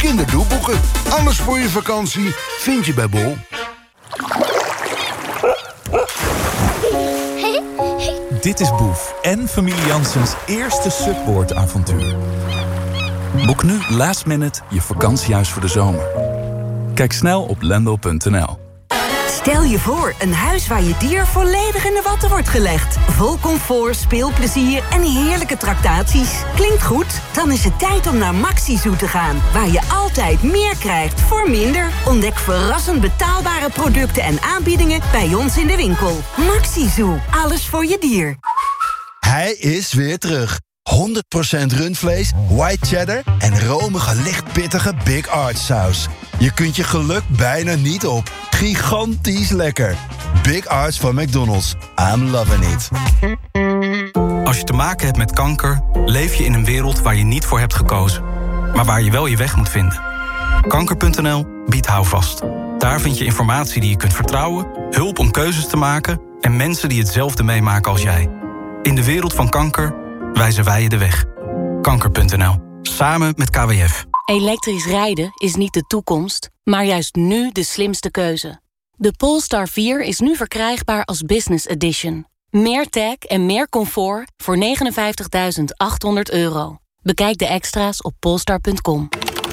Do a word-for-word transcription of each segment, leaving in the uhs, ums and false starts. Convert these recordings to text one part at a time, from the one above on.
kinderdoelboeken. Alles voor je vakantie vind je bij Bol. Dit is Boef en familie Janssens eerste Subboard-avontuur. Boek nu last minute je vakantiehuis voor de zomer. Kijk snel op lendl punt n l. Stel je voor, een huis waar je dier volledig in de watten wordt gelegd. Vol comfort, speelplezier en heerlijke tractaties. Klinkt goed? Dan is het tijd om naar Maxi-Zoo te gaan. Waar je altijd meer krijgt voor minder. Ontdek verrassend betaalbare producten en aanbiedingen bij ons in de winkel. Maxi-Zoo, alles voor je dier. Hij is weer terug. honderd procent rundvlees, white cheddar en romige, licht pittige Big Arch saus. Je kunt je geluk bijna niet op. Gigantisch lekker. Big Arch van McDonald's. I'm loving it. Als je te maken hebt met kanker, leef je in een wereld waar je niet voor hebt gekozen. Maar waar je wel je weg moet vinden. Kanker punt n l biedt houvast. Daar vind je informatie die je kunt vertrouwen, hulp om keuzes te maken en mensen die hetzelfde meemaken als jij. In de wereld van kanker wijzen wij je de weg. Kanker punt n l. Samen met K W F. Elektrisch rijden is niet de toekomst, maar juist nu de slimste keuze. De Polestar vier is nu verkrijgbaar als Business Edition. Meer tech en meer comfort voor negenenvijftigduizend achthonderd euro. Bekijk de extra's op polestar punt com.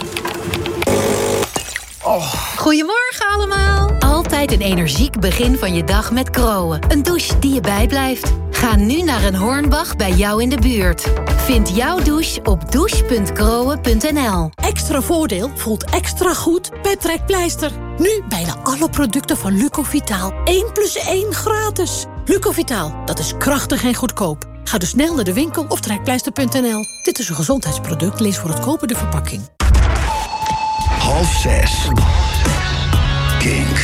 Oh. Goedemorgen allemaal. Altijd een energiek begin van je dag met Kroon. Een douche die je bijblijft. Ga nu naar een Hornbach bij jou in de buurt. Vind jouw douche op douche punt kroon punt n l. Extra voordeel voelt extra goed bij Trekpleister. Nu bijna alle producten van Lucovitaal. één plus één gratis. Lucovitaal, dat is krachtig en goedkoop. Ga dus snel naar de winkel of trekpleister punt n l. Dit is een gezondheidsproduct, lees voor het kopen de verpakking. Half zes. Kink.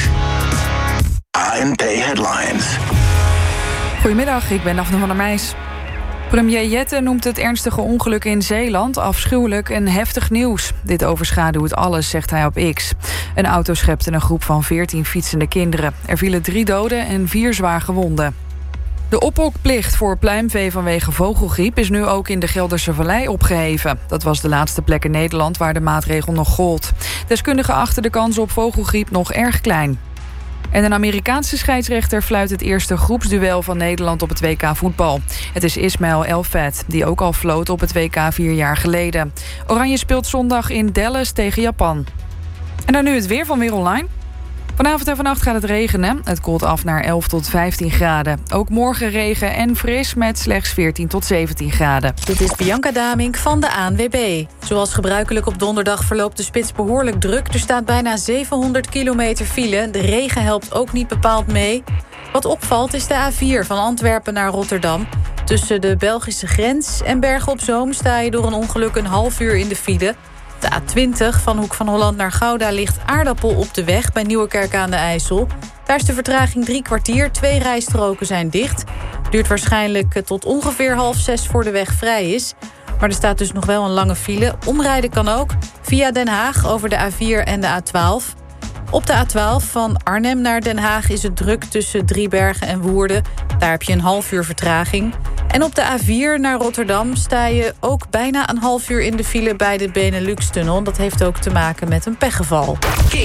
A N P Headlines. Goedemiddag, ik ben Daphne van der Meijs. Premier Jette noemt het ernstige ongeluk in Zeeland afschuwelijk en heftig nieuws. Dit overschaduwt alles, zegt hij op X. Een auto schepte een groep van veertien fietsende kinderen. Er vielen drie doden en vier zwaar gewonden. De ophokplicht voor pluimvee vanwege vogelgriep is nu ook in de Gelderse Vallei opgeheven. Dat was de laatste plek in Nederland waar de maatregel nog gold. Deskundigen achten de kans op vogelgriep nog erg klein. En een Amerikaanse scheidsrechter fluit het eerste groepsduel van Nederland op het W K voetbal. Het is Ismail El-Fat, die ook al floot op het W K vier jaar geleden. Oranje speelt zondag in Dallas tegen Japan. En dan nu het weer van Weer Online. Vanavond en vannacht gaat het regenen. Het koelt af naar elf tot vijftien graden. Ook morgen regen en fris met slechts veertien tot zeventien graden. Dit is Bianca Damink van de A N W B. Zoals gebruikelijk op donderdag verloopt de spits behoorlijk druk. Er staat bijna zevenhonderd kilometer file. De regen helpt ook niet bepaald mee. Wat opvalt is de A vier van Antwerpen naar Rotterdam. Tussen de Belgische grens en Bergen op Zoom sta je door een ongeluk een half uur in de file. De A twintig van Hoek van Holland naar Gouda ligt aardappel op de weg bij Nieuwekerk aan de IJssel. Daar is de vertraging drie kwartier, twee rijstroken zijn dicht. Duurt waarschijnlijk tot ongeveer half zes voor de weg vrij is. Maar er staat dus nog wel een lange file. Omrijden kan ook via Den Haag over de A vier en de A twaalf. Op de A twaalf van Arnhem naar Den Haag is het druk tussen Driebergen en Woerden. Daar heb je een half uur vertraging. En op de A vier naar Rotterdam sta je ook bijna een half uur in de file bij de Benelux-tunnel. Dat heeft ook te maken met een pechgeval.